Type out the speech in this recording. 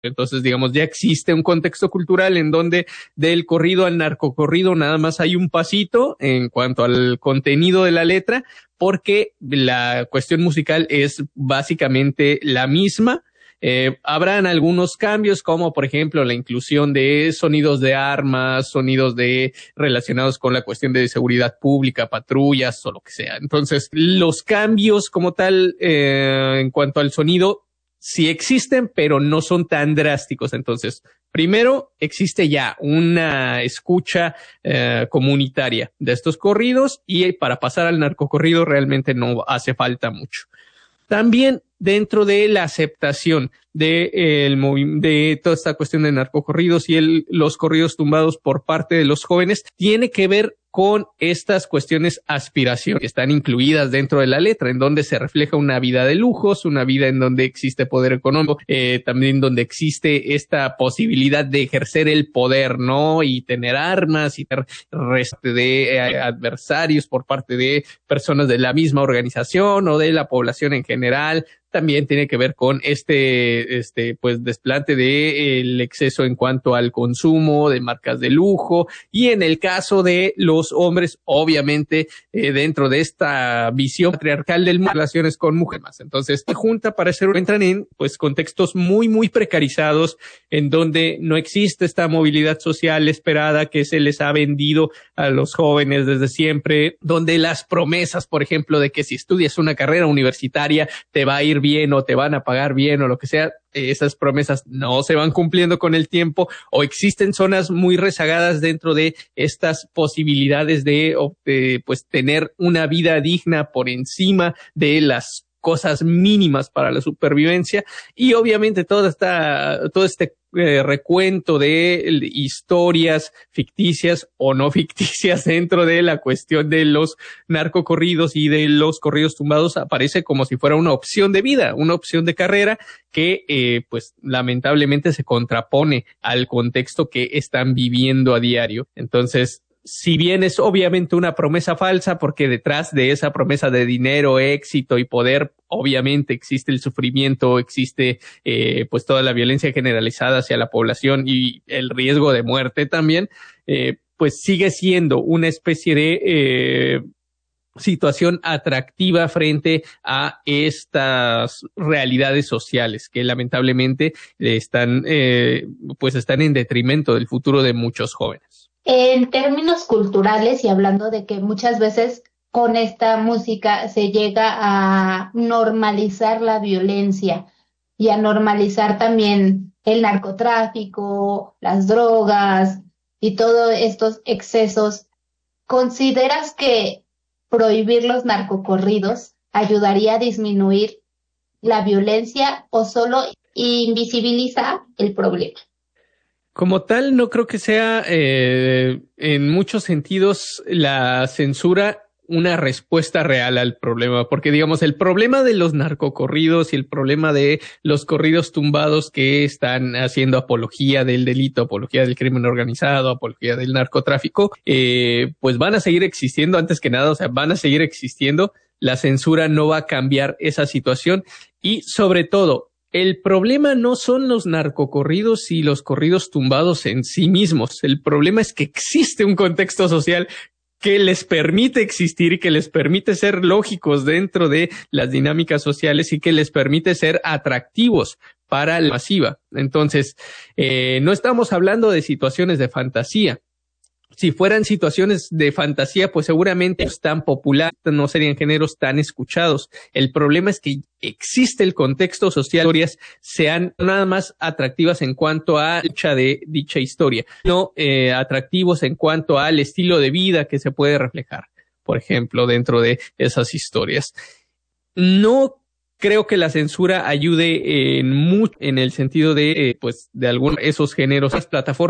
Entonces, digamos, ya existe un contexto cultural en donde del corrido al narcocorrido nada más hay un pasito en cuanto al contenido de la letra, porque la cuestión musical es básicamente la misma. Habrán algunos cambios, como por ejemplo la inclusión de sonidos de armas, sonidos de relacionados con la cuestión de seguridad pública, patrullas o lo que sea. Entonces, los cambios como tal en cuanto al sonido sí existen, pero no son tan drásticos. Entonces, primero, existe ya una escucha comunitaria de estos corridos, y para pasar al narcocorrido realmente no hace falta mucho. También dentro de la aceptación de toda esta cuestión de narcocorridos y los corridos tumbados por parte de los jóvenes, tiene que ver con estas cuestiones aspiraciones que están incluidas dentro de la letra, en donde se refleja una vida de lujos, una vida en donde existe poder económico, también donde existe esta posibilidad de ejercer el poder, ¿no? Y tener armas y tener resto de adversarios por parte de personas de la misma organización o de la población en general. También tiene que ver con pues desplante el exceso en cuanto al consumo de marcas de lujo, y en el caso de los hombres, obviamente, dentro de esta visión patriarcal del mundo, relaciones con mujeres. Entonces, junta entran en pues contextos muy, muy precarizados, en donde no existe esta movilidad social esperada que se les ha vendido a los jóvenes desde siempre, donde las promesas, por ejemplo, de que si estudias una carrera universitaria te va a ir bien o te van a pagar bien o lo que sea, esas promesas no se van cumpliendo con el tiempo, o existen zonas muy rezagadas dentro de estas posibilidades de pues tener una vida digna por encima de las cosas mínimas para la supervivencia. Y obviamente todo este recuento de historias ficticias o no ficticias dentro de la cuestión de los narcocorridos y de los corridos tumbados aparece como si fuera una opción de vida, una opción de carrera que pues lamentablemente se contrapone al contexto que están viviendo a diario. Entonces, si bien es obviamente una promesa falsa, porque detrás de esa promesa de dinero, éxito y poder, obviamente existe el sufrimiento, existe pues toda la violencia generalizada hacia la población y el riesgo de muerte también, pues sigue siendo una especie de situación atractiva frente a estas realidades sociales que lamentablemente están en detrimento del futuro de muchos jóvenes. En términos culturales, y hablando de que muchas veces con esta música se llega a normalizar la violencia y a normalizar también el narcotráfico, las drogas y todos estos excesos, ¿consideras que prohibir los narcocorridos ayudaría a disminuir la violencia o solo invisibiliza el problema? Como tal, no creo que sea en muchos sentidos la censura una respuesta real al problema, porque digamos el problema de los narcocorridos y el problema de los corridos tumbados que están haciendo apología del delito, apología del crimen organizado, apología del narcotráfico, pues van a seguir existiendo. Antes que nada, o sea, van a seguir existiendo. La censura no va a cambiar esa situación, y sobre todo, el problema no son los narcocorridos y los corridos tumbados en sí mismos. El problema es que existe un contexto social que les permite existir y que les permite ser lógicos dentro de las dinámicas sociales y que les permite ser atractivos para la masiva. Entonces, no estamos hablando de situaciones de fantasía. Si fueran situaciones de fantasía, pues seguramente tan populares, no serían géneros tan escuchados. El problema es que existe el contexto social, historias sean nada más atractivas en cuanto a dicha historia, no atractivos en cuanto al estilo de vida que se puede reflejar, por ejemplo, dentro de esas historias. No creo que la censura ayude en el sentido de, pues, de algunos de esos géneros, las plataformas